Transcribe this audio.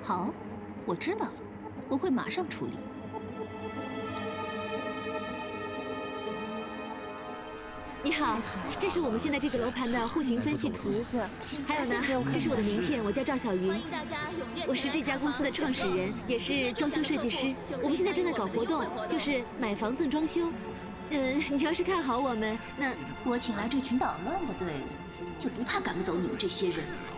好，我知道了，我会马上处理。 你好，这是我们现在这个楼盘的户型分析图。还有呢，这是我的名片，我叫赵小云，我是这家公司的创始人，也是装修设计师。我们现在正在搞活动，就是买房赠装修。你要是看好我们，那我请来这群捣乱的队伍，就不怕赶不走你们这些人。